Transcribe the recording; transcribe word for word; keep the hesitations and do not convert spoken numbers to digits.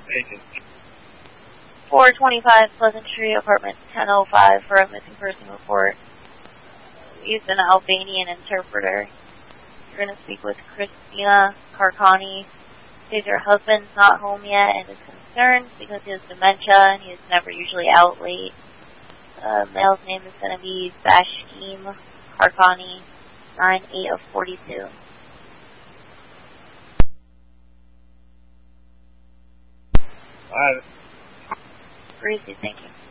Agent. four twenty-five Pleasant Street, apartment ten oh five for a missing person report. We used an Albanian interpreter. You're going to speak with Christina Carcani. Says her husband's not home yet and is concerned because he has dementia and he is never usually out late. Uh, male's name is going to be Bashkim Carcani, nine eight of forty-two. Alright. Greasy, thank you.